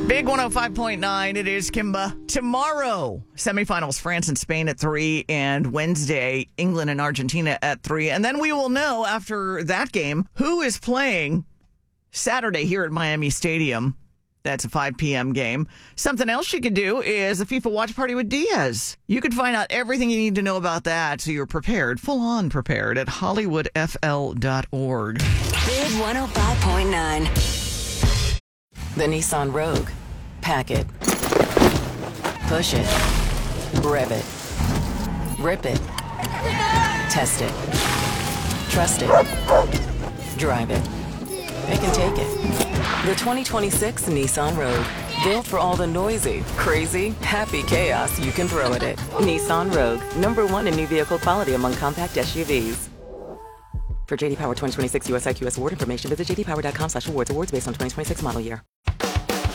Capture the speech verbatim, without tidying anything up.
Big one oh five point nine, it is Kimba. Tomorrow, semifinals, France and Spain at three, and Wednesday, England and Argentina at three. And then we will know after that game who is playing Saturday here at Miami Stadium. That's a five p.m. game. Something else you could do is a FIFA watch party with Diaz. You could find out everything you need to know about that so you're prepared, full on prepared, at hollywood f l dot org. Big one oh five point nine. The Nissan Rogue. Pack it. Push it. Rev it. Rip it. Test it. Trust it. Drive it. It can take it. The twenty twenty-six Nissan Rogue. Built for all the noisy, crazy, happy chaos you can throw at it. Nissan Rogue. Number one in new vehicle quality among compact S U Vs. For J D Power twenty twenty-six U S I Q S award information, visit j d power dot com slash awards. Awards based on twenty twenty-six model year.